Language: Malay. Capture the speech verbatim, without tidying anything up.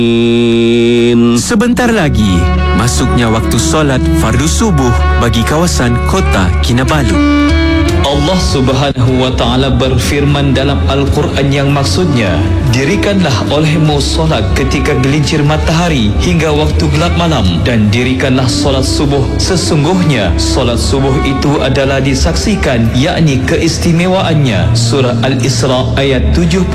Sebentar lagi, masuknya waktu solat fardu subuh bagi kawasan Kota Kinabalu. Allah Subhanahu wa Ta'ala berfirman dalam Al-Quran yang maksudnya, dirikanlah olehmu solat ketika gelincir matahari hingga waktu gelap malam, dan dirikanlah solat subuh. Sesungguhnya solat subuh itu adalah disaksikan, yakni keistimewaannya. Surah Al-Isra ayat tujuh.